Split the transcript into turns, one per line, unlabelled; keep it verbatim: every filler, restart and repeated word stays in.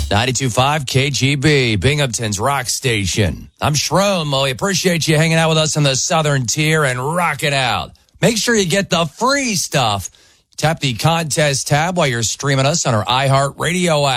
ninety-two point five K G B, Binghamton's rock station. I'm Shroom. We appreciate you hanging out with us in the Southern Tier and rocking out. Make sure you get the free stuff. Tap the contest tab while you're streaming us on our iHeartRadio app.